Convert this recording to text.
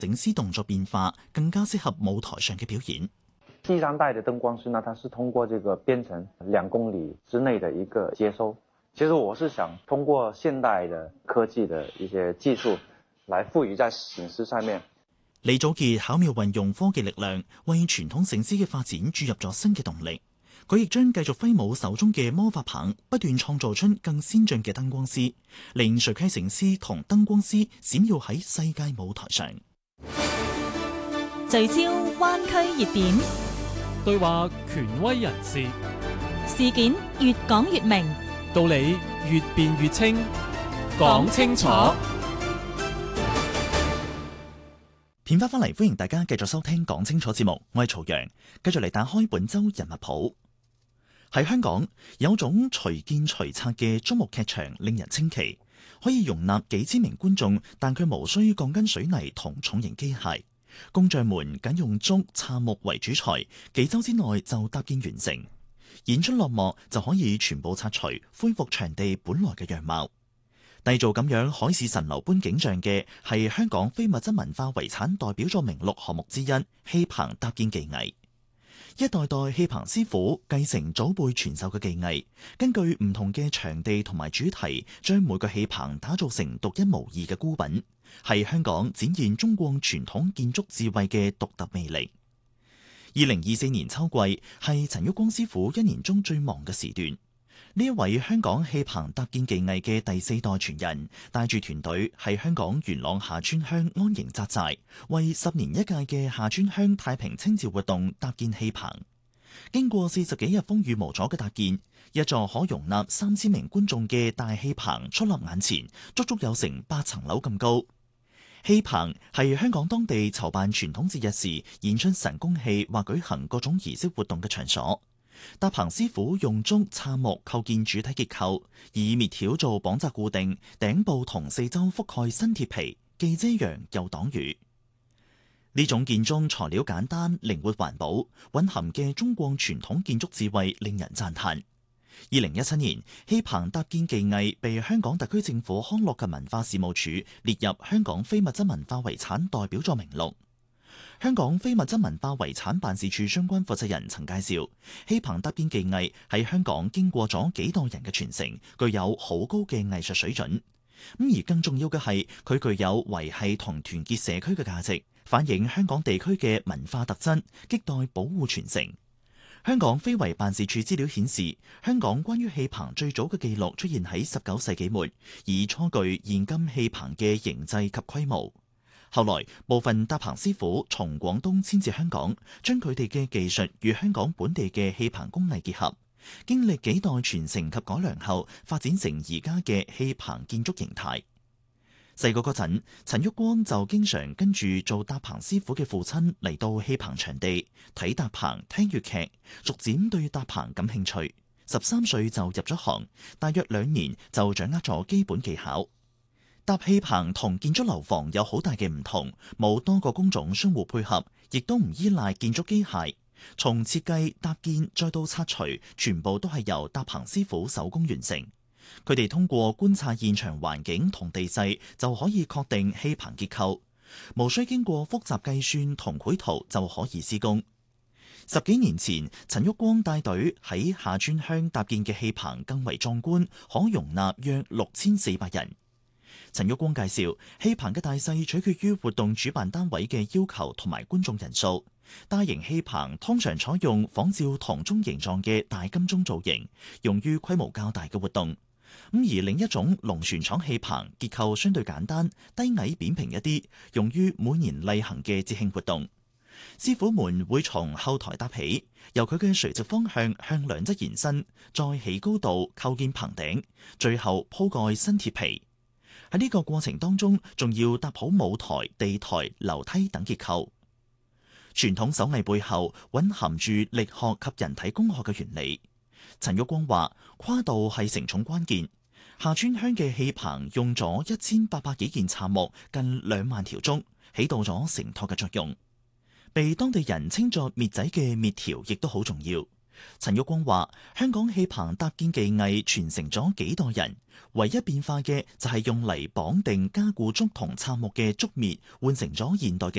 整絲動作變化，更加適合舞台上嘅表演。 第三代的燈光師呢，它是通過這個編程2公里之內的一個接收。其實我是想通過現代的科技的一些技術，來賦予在醒獅上面。 李祖傑巧妙運用科技力量，為傳統醒獅嘅發展注入咗新嘅動力。佢亦將繼續揮舞手中嘅魔法棒，不斷創造出更先進嘅燈光師，令垂溪醒獅同燈光師閃耀喺世界舞台上。 聚焦灣區熱點， 對話權威人士， 事件越講越明， 道理越辯越清，講清楚。 片花翻嚟，歡迎大家繼續收聽講清楚節目，我係曹陽，繼續嚟打開本周人物譜。喺香港有種隨建隨拆嘅竹木劇場令人稱奇，可以容納幾千名觀眾，但佢無需鋼筋水泥同重型機械，工匠們僅用竹杉木為主材，幾周之內就搭建完成。演出落幕就可以全部拆除，恢復場地本來嘅樣貌。締造咁樣海市蜃樓般景象嘅係香港非物質文化遺產代表作名錄項目之一戲棚搭建技藝。一代代戲棚師傅繼承祖輩傳授嘅技藝，根據唔同嘅場地同埋主題，將每個戲棚打造成獨一無二嘅孤品，係香港展現中國傳統建築智慧嘅獨特魅力。2024年秋季係陳旭光師傅一年中最忙嘅時段。呢一位香港戲棚搭建技藝嘅第4代傳人，帶住團隊喺香港元朗下村鄉安營紮寨，為10年一屆嘅下村鄉太平清醮活動搭建戲棚。經過40幾日風雨無阻嘅搭建，一座可容納3000名觀眾嘅大戲棚矗立眼前，足足有成8層樓咁高。戲棚係香港當地籌辦傳統節日時演出神功戲或舉行各種儀式活動嘅場所。搭棚師傅用竹杉木構建主體結構，以篾條做綁紮固定，頂部同四周覆蓋新鐵皮，既遮陽又擋雨。呢種建築材料簡單、靈活、環保，蘊含嘅中國傳統建築智慧令人讚嘆。2017年，戲棚搭建技藝被香港特區政府康樂及文化事務署列入香港非物質文化遺產代表作名錄。香港非物質文化遺產辦事處相關負責人曾介紹，戲棚搭建技藝喺香港經過咗幾代人嘅傳承，具有好高嘅藝術水準。而更重要嘅係，佢具有維繫同團結社區嘅價值，反映香港地區嘅文化特質，亟待保護傳承。香港非遺辦事處資料顯示，香港關於戲棚最早嘅記錄出現喺19世紀末，以初具現今戲棚嘅形制及規模。後來部分搭棚師傅從廣東遷至香港，將佢哋嘅技術與香港本地嘅戲棚工藝結合，經歷幾代傳承及改良後，發展成而家嘅戲棚建築形態。細個嗰陣，陳旭光就經常跟住做搭棚師傅嘅父親嚟到戲棚場地睇搭棚、聽粵劇，逐漸對搭棚感興趣。13歲就入咗行，大約2年就掌握咗基本技巧。搭戲棚同建築樓房有好大嘅唔同，冇多個工種相互配合，亦都唔依賴建築機械。從設計、搭建再到拆除，全部都係由搭棚師傅手工完成。佢哋通過觀察現場環境同地勢，就可以確定戲棚結構，無需經過複雜計算同繪圖就可以施工。10幾年前，陳旭光帶隊喺下村鄉搭建嘅戲棚更為壯觀，可容納約6400人。陳旭光介紹，戲棚嘅大細取決於活動主辦單位嘅要求同埋觀眾人數。大型戲棚通常採用仿照銅鐘形狀嘅大金鐘造型，用於規模較大嘅活動。而另一種龍船廠戲棚結構相對簡單、低矮扁平一啲，用於每年例行嘅節慶活動。師傅們會從後台搭起，由佢嘅垂直方向向兩側延伸，再起高度構建棚頂，最後鋪蓋新鐵皮。喺呢個過程當中，仲要搭好舞台、地台、樓梯等結構。傳統手藝背後蘊含住力學及人體工學嘅原理。陳旭光話：跨度係承重關鍵。下村鄉嘅戲棚用咗1800幾件杉木，近2萬條竹，起到咗承托嘅作用。被當地人稱作篾仔嘅篾條亦都好重要。 陳玉光話：香港氣棚搭建技藝傳承咗幾代人，唯一變化嘅就係用嚟綁定加固竹同杉木嘅竹篾換成咗現代嘅